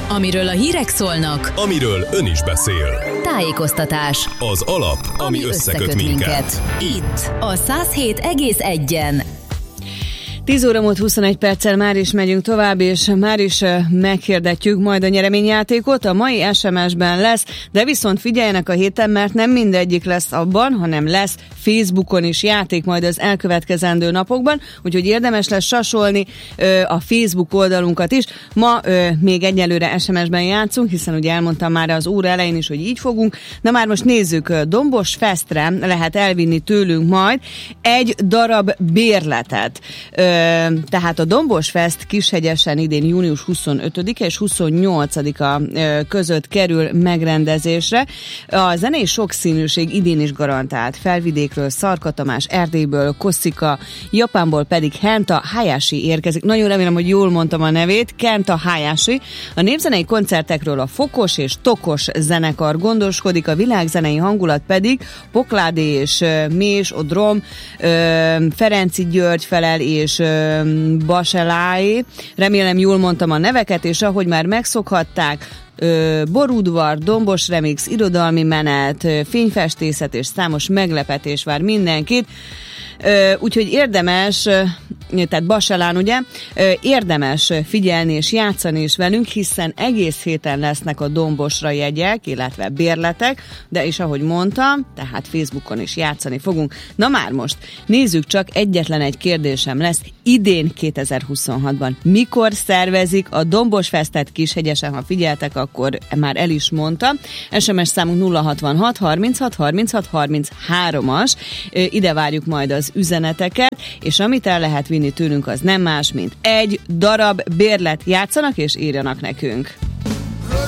Amiről a hírek szólnak, amiről ön is beszél. Tájékoztatás. Az alap, ami összeköt minket. Itt a 107,1-en. 10 óra múlt 21 perccel már is megyünk tovább, és már is meghirdetjük majd a nyereményjátékot. A mai SMS-ben lesz, de viszont figyeljenek a héten, mert nem mindegyik lesz abban, hanem lesz Facebookon is játék majd az elkövetkezendő napokban, úgyhogy érdemes lesz sasolni a Facebook oldalunkat is. Ma még egyelőre SMS-ben játszunk, hiszen ugye elmondtam már az óra elején is, hogy így fogunk. Na már most nézzük, Dombos Festre lehet elvinni tőlünk majd egy darab bérletet. Tehát a Dombos Fest Kishegyesen idén június 25-e és 28-a között kerül megrendezésre. A zenei sokszínűség idén is garantált. Felvidékről Szarka Tamás, Erdélyből Koszika, Japánból pedig Kenta Hayashi érkezik. Nagyon remélem, hogy jól mondtam a nevét. Kenta Hayashi. A népzenei koncertekről a Fokos és Tokos zenekar gondoskodik, a világzenei hangulat pedig Pokládi és Més, Odrom, Ferenci György felel és Baselái. Remélem jól mondtam a neveket, és ahogy már megszokhatták, borudvar, Dombos remix, irodalmi menet, fényfestészet és számos meglepetés vár mindenkit. Úgyhogy érdemes, tehát Baselán ugye, érdemes figyelni és játszani is velünk, hiszen egész héten lesznek a Dombosra jegyek, illetve bérletek, de is ahogy mondtam, tehát Facebookon is játszani fogunk. Na már most, nézzük csak, egyetlen egy kérdésem lesz, idén 2026-ban mikor szervezik a Dombos Festet Kishegyesen? Ha figyeltek, akkor már el is mondtam. SMS számunk 066 36 36 33-as, ide várjuk majd az üzeneteket, és amit el lehet vinni tőlünk, az nem más, mint egy darab bérlet. Játszanak és írjanak nekünk.